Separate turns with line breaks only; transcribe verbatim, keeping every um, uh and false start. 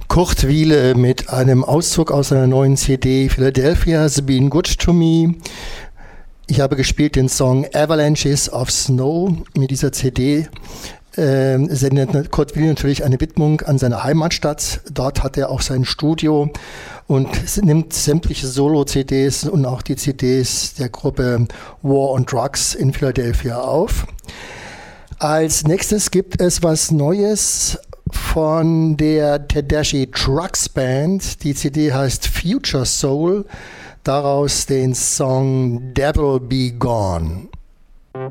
Kurt Wiele mit einem Auszug aus seiner neuen C D Philadelphia Has Been Good to Me. Ich habe gespielt den Song Avalanches of Snow. Mit dieser C D äh, sendet Kurt Wiele natürlich eine Widmung an seine Heimatstadt. Dort hat er auch sein Studio und nimmt sämtliche Solo-C Ds und auch die C Ds der Gruppe War on Drugs in Philadelphia auf. Als nächstes gibt es was Neues von der Tedeschi Trucks Band. Die C D heißt Future Soul. Daraus den Song Devil Be Gone.